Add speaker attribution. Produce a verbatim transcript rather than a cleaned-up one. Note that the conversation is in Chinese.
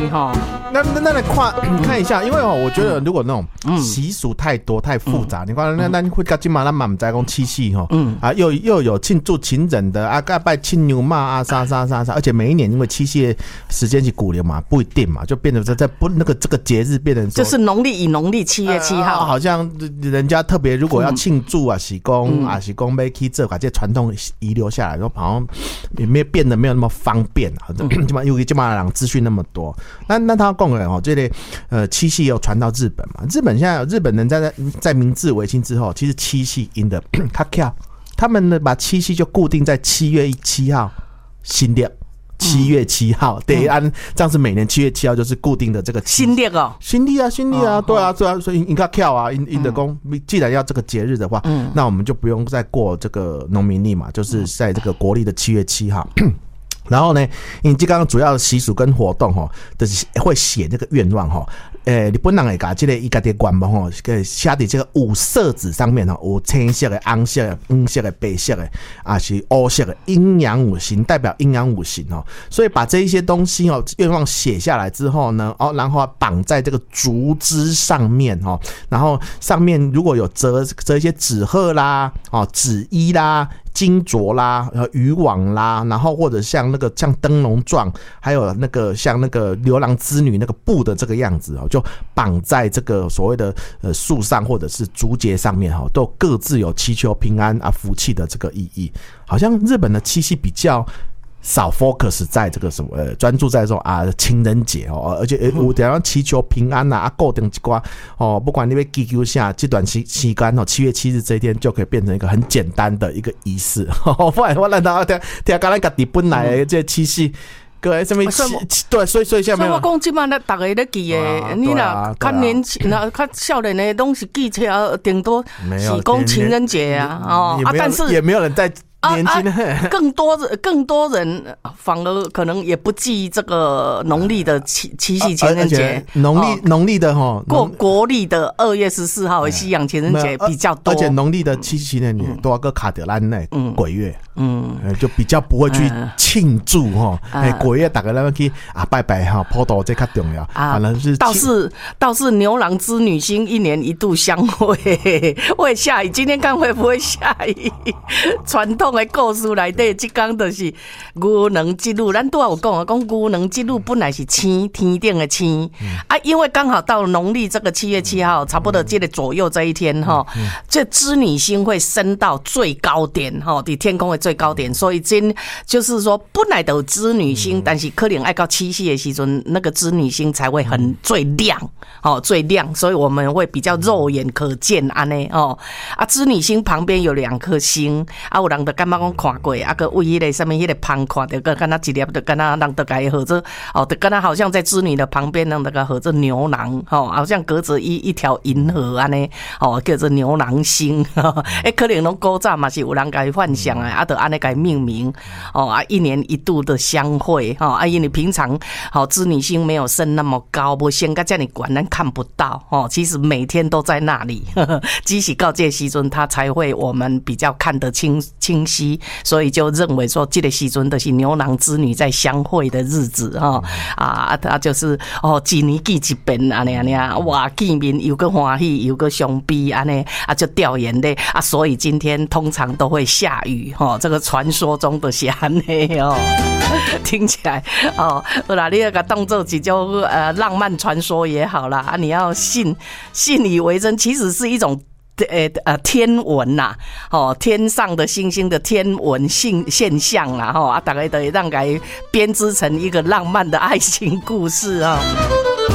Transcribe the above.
Speaker 1: 哈。
Speaker 2: 那那那来看看一下，因为哦，我觉得如果那种习俗太多太复杂，你看那那会到今嘛，咱嘛唔知讲七夕哈，啊又又有庆祝情人的啊，该拜亲牛嘛啊，啥啥啥啥，而且每一年因为七夕的时间是古流嘛，不一定嘛，就变得在在不那个这个节日变成
Speaker 1: 就是农历以农历七月七号、
Speaker 2: 呃，好像人家特别如果要庆祝啊，喜公啊喜公要去这把这传统遗留下来，然后好像也没有变得没有那么方便啊，起码因为起码人资讯那么多，那那他。哦，这类呃七夕又传到日本嘛？日本现在日本人在在明治维新之后，其实七夕赢得较巧，他们呢把七夕就固定在七月七号新历，七月七号，对，按这样子每年七月七号就是固定的这个
Speaker 1: 新历哦，
Speaker 2: 新历啊，新历啊，对啊，对啊，所以应该巧啊，赢赢得公，既然要这个节日的话，那我们就不用再过这个农民历嘛，就是在这个国历的七月七号。然后呢，因为这刚刚主要的习俗跟活动哈，就是会写这个愿望哈。诶，日本人会把这个伊家的愿望吼，写在这个五色纸上面哈，有青色的、红色的、黄色的、白色的，啊是乌色的，阴阳五行代表阴阳五行哦。所以把这一些东西哦，愿望写下来之后呢，哦，然后绑在这个竹枝上面哦，然后上面如果有折折一些纸鹤啦、哦纸衣啦。金镯啦、渔网啦，然后或者像那个像灯笼状，还有那个像那个牛郎织女那个布的这个样子哦，就绑在这个所谓的呃树上或者是竹节上面哈，都各自有祈求平安啊福气的这个意义。好像日本的七夕比较少 focus 在这个什么呃专注在这种啊情人节哦，而且有点要祈求平安呐啊，固定一寡哦，不管你要祈求下这段期期间哦，七月七日这一天就可以变成一个很简单的一个仪式。不然我难道听听刚才家己本来的这七夕。各位什么？对，所以所以现在没有。
Speaker 1: 所以我讲，即摆咧，大家咧记的，你若较年轻、若较少年的，拢是记起来，顶多是讲情人节啊，哦啊，但是
Speaker 2: 也没有人在。年轻、啊
Speaker 1: 啊、更多更多人反而可能也不记这个农历的七七夕情人节，
Speaker 2: 农历农历的哈，
Speaker 1: 过国历的二月十四号的西洋情人节比较多，
Speaker 2: 而且农历的七夕情人节多个卡德兰内鬼月，嗯，就比较不会去庆祝哈，哎，鬼月大家那去啊拜拜哈，普渡这较重要，反正是
Speaker 1: 倒是倒是牛郎织女星一年一度相会，会下雨，今天看会不会下雨？传统。的故事内底，即讲就是牛郎织女，咱拄仔有讲啊，讲牛郎织女本来是星天顶的星、嗯、啊，因为刚好到农历这个七月七号，差不多这个左右这一天哈，嗯嗯、这织女星会升到最高点哈，伫天空的最高点，所以真就是说本来都有织女星，嗯、但是可能爱到七夕的时阵，那个织女星才会很最亮哦，最亮，所以我们会比较肉眼可见安尼哦。啊，织女星旁边有两颗星，啊，有人就感觉讲看过，啊个为迄个什么迄个旁看到个，敢若一粒，就敢若人就改合着哦，就敢若好像在织女的旁边那个合着牛郎哦，好像隔着一一条银河安尼哦，叫做牛郎星。哎，可能拢古早嘛是有人改幻想啊，啊，就安尼改命名哦啊，一年一度的相会哦啊，因为平常好织女星没有升那么高，无升到这么高，咱看不到哦。其实每天都在那里，只是到这时阵，它才会我们比较看得清清晰。所以就认为说，这个时阵就是牛郎织女在相会的日子哈啊，他就是哦，一年记一遍安尼安尼啊，哇，见面又个欢喜又个伤悲安尼啊，就掉眼泪啊，所以今天通常都会下雨哈，这个传说中的是安尼哦，听起来哦，好啦，你那个当做一种呃浪漫传说也好啦啊，你要信信以为真，其实是一种。呃呃，天文呐、啊，哦，天上的星星的天文现现象啦，吼啊，大概都会让它编织成一个浪漫的爱情故事啊。